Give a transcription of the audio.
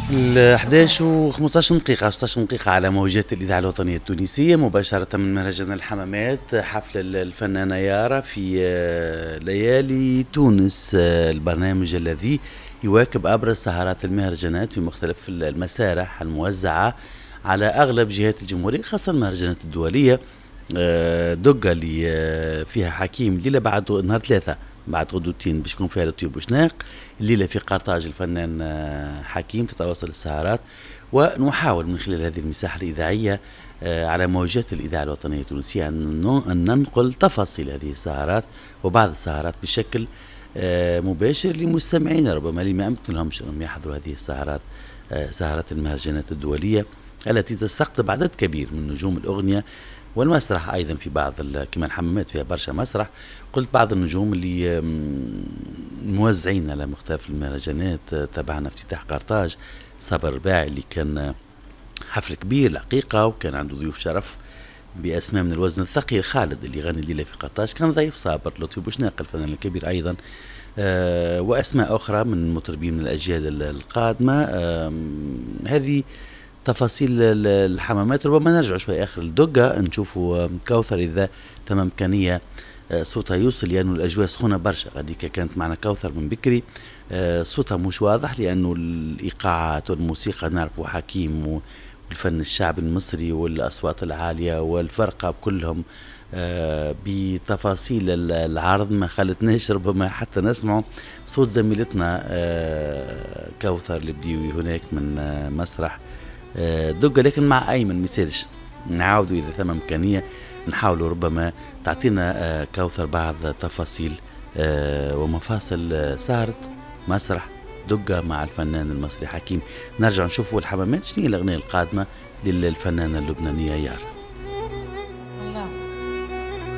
11 و15 دقيقة 16 دقيقة على موجات الإذاعة الوطنية التونسية مباشرة من مهرجان الحمامات، حفل الفنانة يارا في ليالي تونس، البرنامج الذي يواكب أبرز سهرات المهرجانات في مختلف المسارح الموزعة على أغلب جهات الجمهورية، خاصة المهرجانات الدولية. دقة اللي فيها حكيم الليلة بعد نهار 3 بعد غدوتين باش يكون فيها لطيف بوشناق. الليلة في قرطاج الفنان حكيم تتواصل السهرات، ونحاول من خلال هذه المساحة الإذاعية على موجات الإذاعة الوطنية التونسية أن ننقل تفاصيل هذه السهرات وبعض السهرات بشكل مباشر لمستمعين ربما اللي ما أمكن لهمش أنهم يحضروا هذه السهرات، سهرات المهرجانات الدولية التي تستقطب عدد كبير من نجوم الأغنية والمسرح أيضا. في بعض كما الحمامات فيها برشا مسرح، قلت بعض النجوم اللي موزعين على مختلف المهرجانات. تابعنا افتتاح قرطاج صابر الباعي اللي كان حفل كبير الحقيقة، وكان عنده ضيوف شرف بأسماء من الوزن الثقيل. خالد اللي غني الليلة في قرطاج كان ضيف صابر، لطفي بوشناق الفنان الكبير أيضا، وأسماء أخرى من المطربين من الأجيال القادمة. هذه تفاصيل الحمامات. ربما نرجع شوي آخر الدقة نشوفوا كوثر إذا ثم إمكانية صوتها يوصل، لأنه الأجواء سخونة برشا. غاديكا كانت معنا كوثر من بكري، صوتها مش واضح لأنه الإيقاعات والموسيقى نعرفوا حكيم والفن الشعبي المصري والأصوات العالية والفرقة كلهم بتفاصيل العرض ما خلتناش ربما حتى نسمع صوت زميلتنا كوثر اللي بديوي هناك من مسرح دقة. لكن مع أيمن ميسالش نعاودوا إذا ثم إمكانية نحاولوا ربما تعطينا كوثر بعض تفاصيل ومفاصل سهرة مسرح دقة مع الفنان المصري حكيم. نرجع نشوفوا الحمامات شنو هي الأغنية القادمة للفنانة اللبنانية يارا.